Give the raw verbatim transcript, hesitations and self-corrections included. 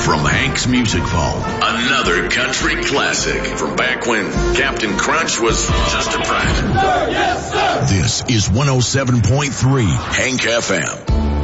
From Hank's Music Vault, another country classic from back when Captain Crunch was just a brat. Sir, yes, sir. This is one oh seven point three Hank F M.